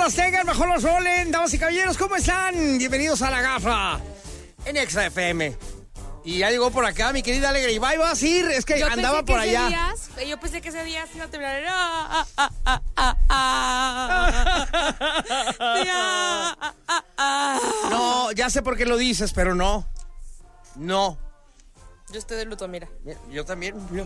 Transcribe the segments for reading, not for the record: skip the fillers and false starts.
las tengan, mejor las rolen. Damas y caballeros, ¿cómo están? Bienvenidos a La Gafa en Exa FM. Y ya llegó por acá mi querida Alegre. Y va, ibas a ir, es que yo andaba por allá. Yo pensé que ese día se iba a terminar. No, ya sé por qué lo dices, pero no. No. Yo estoy de luto, mira. Yo también. Mira.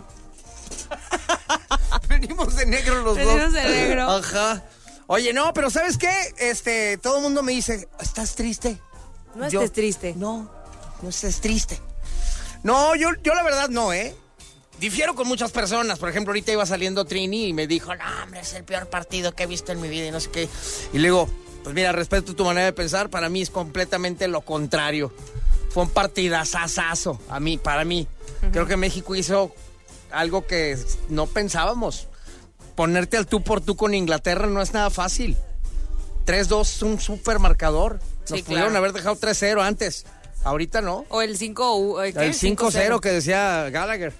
Venimos de negro los dos. Venimos de negro. Ajá. Oye, no, pero ¿sabes qué? Todo el mundo me dice, ¿estás triste? No estés triste. No estés triste. No, yo la verdad no, Difiero con muchas personas. Por ejemplo, ahorita iba saliendo Trini y me dijo, no, hombre, es el peor partido que he visto en mi vida y no sé qué. Y le digo, pues mira, respeto tu manera de pensar, para mí es completamente lo contrario. Fue un partidazazazo, para mí. Uh-huh. Creo que México hizo algo que no pensábamos. Ponerte al tú por tú con Inglaterra no es nada fácil. 3-2 es un súper marcador. Nos pudieron haber dejado 3-0 antes. Ahorita no. O el 5-1. El 5-0 que decía Gallagher.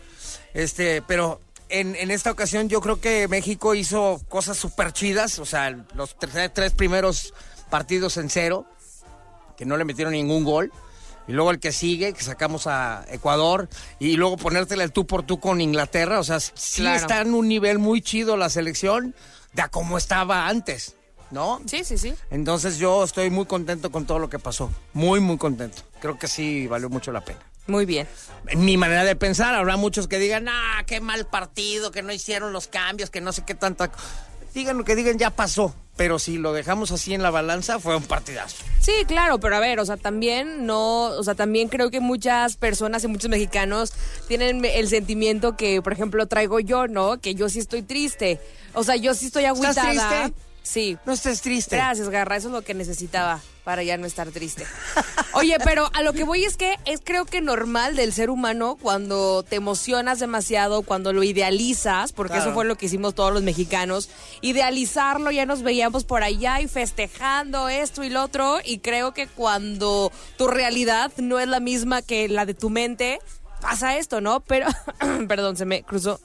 Pero en esta ocasión yo creo que México hizo cosas súper chidas. O sea, los tres primeros partidos en 0, que no le metieron ningún gol. Y luego el que sigue, que sacamos a Ecuador. Y luego ponértela el tú por tú con Inglaterra. O sea, sí está en un nivel muy chido la selección de a cómo estaba antes, ¿no? Sí. Entonces yo estoy muy contento con todo lo que pasó. Muy, muy contento. Creo que sí valió mucho la pena. Muy bien. En mi manera de pensar, habrá muchos que digan, qué mal partido, que no hicieron los cambios, que no sé qué tanta... Digan lo que digan, ya pasó. Pero si lo dejamos así en la balanza, fue un partidazo. Sí, claro, pero a ver, también creo que muchas personas y muchos mexicanos tienen el sentimiento que, por ejemplo, traigo yo, ¿no? Que yo sí estoy triste. O sea, yo sí estoy agüitada. ¿Estás triste? Sí. No estés triste. Gracias, Garra, eso es lo que necesitaba para ya no estar triste. Oye, pero a lo que voy es que es creo que normal del ser humano cuando te emocionas demasiado, cuando lo idealizas, porque Eso fue lo que hicimos todos los mexicanos, idealizarlo, ya nos veíamos por allá y festejando esto y lo otro, y creo que cuando tu realidad no es la misma que la de tu mente, pasa esto, ¿no? Pero, perdón, se me cruzó...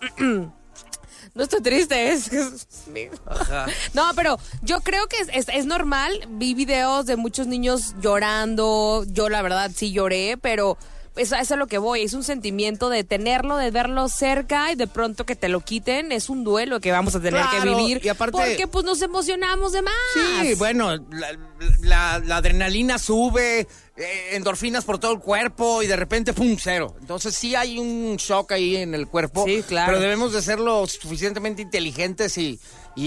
No estoy triste, Ajá. No, pero yo creo que es normal. Vi videos de muchos niños llorando. Yo, la verdad, sí lloré, pero eso es a lo que voy. Es un sentimiento de tenerlo, de verlo cerca y de pronto que te lo quiten. Es un duelo que vamos a tener que vivir. Y aparte, porque pues nos emocionamos de más. Sí, bueno, la adrenalina sube, endorfinas por todo el cuerpo y de repente, ¡pum!, 0. Entonces sí hay un shock ahí en el cuerpo. Sí, claro. Pero debemos de ser lo suficientemente inteligentes y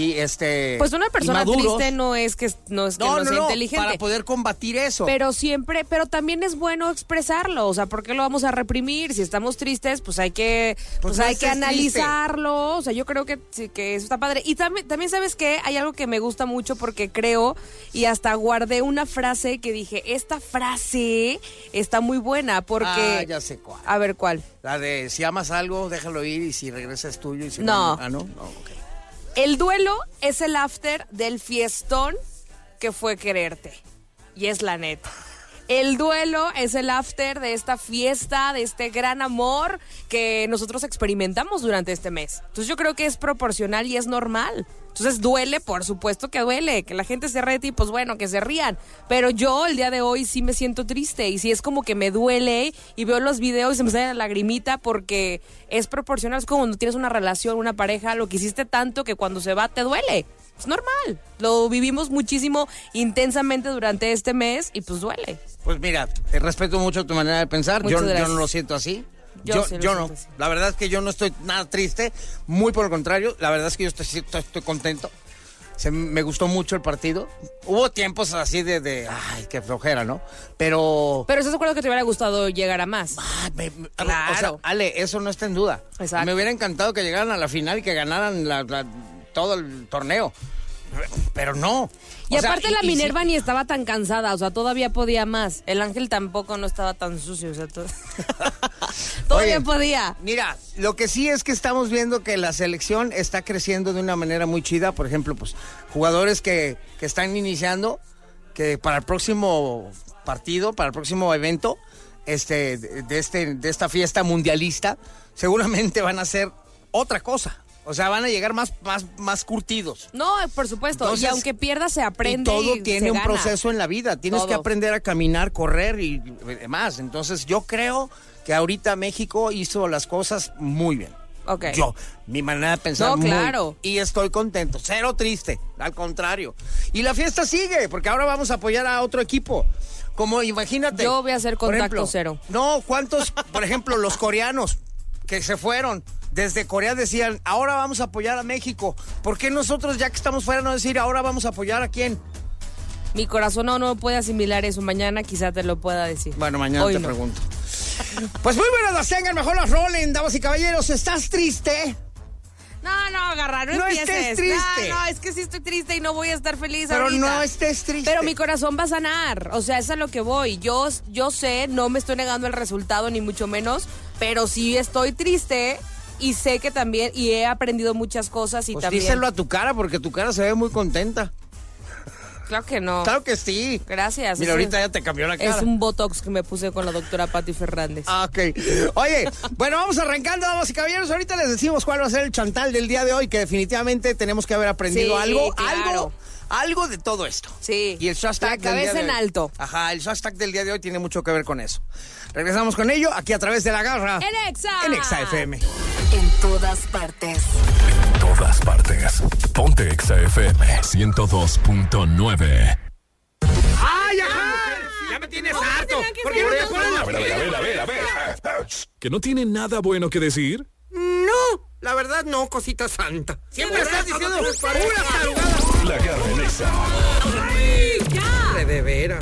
pues una persona triste no es que no sea inteligente. Para poder combatir eso. Pero también es bueno expresarlo, o sea, ¿por qué lo vamos a reprimir? Si estamos tristes, pues hay que analizarlo, triste. O sea, yo creo que eso está padre. Y también ¿sabes qué? Hay algo que me gusta mucho porque creo, y hasta guardé una frase que dije, esta frase está muy buena porque... ya sé cuál. A ver, ¿cuál? La de, si amas algo, déjalo ir y si regresa es tuyo y si no. ¿No? No, ok. El duelo es el after del fiestón que fue quererte. Y es la neta. El duelo es el after de esta fiesta, de este gran amor que nosotros experimentamos durante este mes. Entonces yo creo que es proporcional y es normal. Entonces duele, por supuesto que duele, que la gente se ríe y pues bueno, que se rían. Pero yo el día de hoy sí me siento triste y sí es como que me duele y veo los videos y se me sale la lagrimita porque es proporcional. Es como cuando tienes una relación, una pareja, lo que hiciste tanto que cuando se va te duele. Es normal. Lo vivimos muchísimo, intensamente durante este mes y pues duele. Pues mira, respeto mucho tu manera de pensar. Yo no lo siento así. Yo no. Así. La verdad es que yo no estoy nada triste. Muy por el contrario. La verdad es que yo estoy contento. Me gustó mucho el partido. Hubo tiempos así de ay, qué flojera, ¿no? Pero ¿estás de acuerdo que te hubiera gustado llegar a más? Claro. O sea, Ale, eso no está en duda. Exacto. Me hubiera encantado que llegaran a la final y que ganaran todo el torneo. Pero no. Y aparte la Minerva ni estaba tan cansada, o sea, todavía podía más. El Ángel tampoco no estaba tan sucio, o sea, todavía podía. Mira, lo que sí es que estamos viendo que la selección está creciendo de una manera muy chida. Por ejemplo, pues jugadores que están iniciando, que para el próximo partido, para el próximo evento, de esta fiesta mundialista, seguramente van a hacer otra cosa. O sea, van a llegar más curtidos. No, por supuesto. Entonces, y aunque pierdas, se aprende. Y todo tiene un gana. proceso en la vida. Tienes que aprender a caminar, correr y demás. Entonces, yo creo que ahorita México hizo las cosas muy bien. Okay. Yo, mi manera de pensar. No, claro. Y estoy contento. Cero triste. Al contrario. Y la fiesta sigue, porque ahora vamos a apoyar a otro equipo. Como, imagínate. Yo voy a hacer contacto ejemplo, cero. No, ¿cuántos? Por ejemplo, los coreanos que se fueron. Desde Corea decían, ahora vamos a apoyar a México. ¿Por qué nosotros, ya que estamos fuera, no decir, ahora vamos a apoyar a quién? Mi corazón no puede asimilar eso. Mañana quizá te lo pueda decir. Bueno, mañana hoy te pregunto. Pues muy buenas las tengan, mejor las rolen, damas y caballeros. ¿Estás triste? No, Garra, no empieces. Estés triste. No, es que sí estoy triste y no voy a estar feliz pero ahorita. No estés triste. Pero mi corazón va a sanar. O sea, eso es a lo que voy. Yo sé, no me estoy negando el resultado, ni mucho menos, pero sí estoy triste. Y sé que también, y he aprendido muchas cosas y pues también... díselo a tu cara, porque tu cara se ve muy contenta. Claro que no. Claro que sí. Gracias. Mira, ahorita ya te cambió la cara. Es un botox que me puse con la doctora Patti Fernández. Ok. Oye, bueno, vamos arrancando, damas y caballeros. Ahorita les decimos cuál va a ser el chantal del día de hoy, que definitivamente tenemos que haber aprendido algo de todo esto. Sí. Y el hashtag la cabeza en alto. Ajá, el hashtag del día de hoy tiene mucho que ver con eso. Regresamos con ello aquí a través de La Garra. En Exa. En Exa FM. En todas partes. En todas partes. Ponte Exa FM 102.9. ¡Ay, ajá! ¡Ya me tienes harto! ¿Por qué no te pones la A ver. ¿Que no tiene nada bueno que decir? No, la verdad no, cosita santa. Siempre estás diciendo puras tarugadas. La Garra en Exa. ¡Ay, ya! De veras.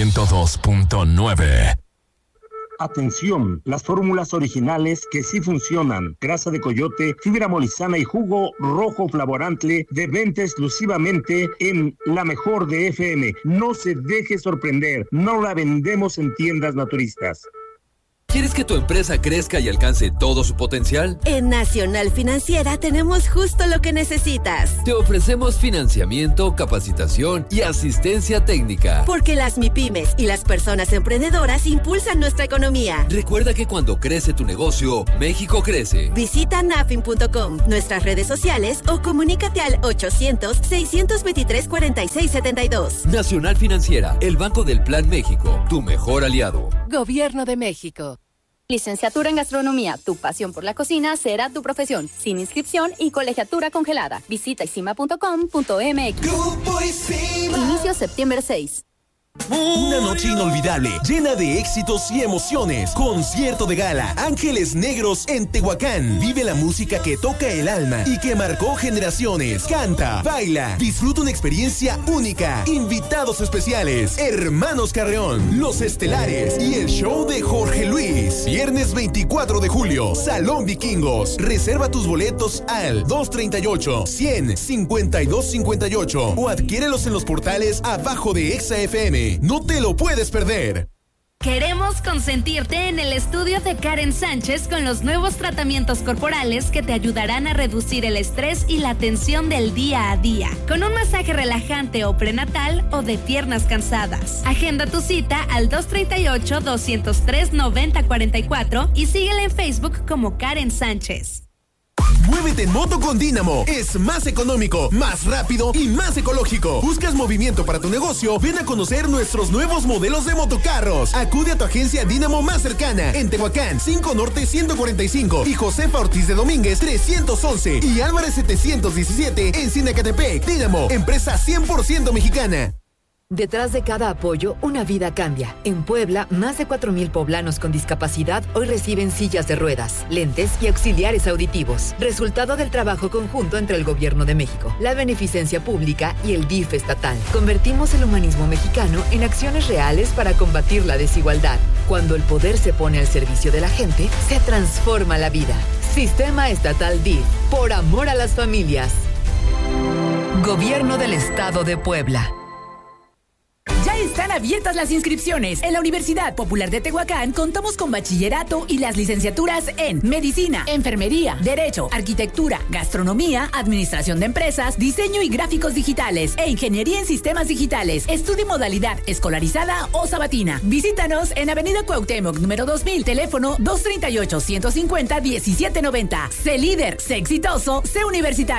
102.9. Atención, las fórmulas originales que sí funcionan. Grasa de coyote, fibra molisana y jugo rojo flavorante de venta exclusivamente en La Mejor de FM. No se deje sorprender, no la vendemos en tiendas naturistas. ¿Quieres que tu empresa crezca y alcance todo su potencial? En Nacional Financiera tenemos justo lo que necesitas. Te ofrecemos financiamiento, capacitación y asistencia técnica. Porque las MIPYMES y las personas emprendedoras impulsan nuestra economía. Recuerda que cuando crece tu negocio, México crece. Visita nafin.com, nuestras redes sociales o comunícate al 800-623-4672. Nacional Financiera, el Banco del Plan México, tu mejor aliado. Gobierno de México. Licenciatura en Gastronomía, tu pasión por la cocina será tu profesión, sin inscripción y colegiatura congelada. Visita isima.com.mx. Inicio septiembre 6. Una noche inolvidable, llena de éxitos y emociones. Concierto de gala, Ángeles Negros en Tehuacán. Vive la música que toca el alma y que marcó generaciones. Canta, baila, disfruta una experiencia única. Invitados especiales, Hermanos Carreón, Los Estelares y el show de Jorge Luis. Viernes 24 de julio, Salón Vikingos. Reserva tus boletos al 238-100-5258 o adquiérelos en los portales abajo de Exa FM. No te lo puedes perder. Queremos consentirte en el estudio de Karen Sánchez con los nuevos tratamientos corporales que te ayudarán a reducir el estrés y la tensión del día a día. Con un masaje relajante o prenatal o de piernas cansadas. Agenda tu cita al 238-203-9044 y síguela en Facebook como Karen Sánchez. Muévete en moto con Dínamo. Es más económico, más rápido y más ecológico. ¿Buscas movimiento para tu negocio? Ven a conocer nuestros nuevos modelos de motocarros. Acude a tu agencia Dínamo más cercana en Tehuacán, 5 Norte 145 y Josefa Ortiz de Domínguez 311 y Álvarez 717 en Cinecatepec. Dínamo, empresa 100% mexicana. Detrás de cada apoyo, una vida cambia. En Puebla, más de 4,000 poblanos con discapacidad hoy reciben sillas de ruedas, lentes y auxiliares auditivos. Resultado del trabajo conjunto entre el Gobierno de México, la Beneficencia Pública y el DIF estatal. Convertimos el humanismo mexicano en acciones reales para combatir la desigualdad. Cuando el poder se pone al servicio de la gente, se transforma la vida. Sistema Estatal DIF. Por amor a las familias. Gobierno del Estado de Puebla. Ya está están abiertas las inscripciones. En la Universidad Popular de Tehuacán contamos con bachillerato y las licenciaturas en Medicina, Enfermería, Derecho, Arquitectura, Gastronomía, Administración de Empresas, Diseño y Gráficos Digitales e Ingeniería en Sistemas Digitales. Estudio modalidad escolarizada o sabatina. Visítanos en Avenida Cuauhtémoc, número 2000, teléfono 238-150-1790. Sé líder, sé exitoso, sé universitario.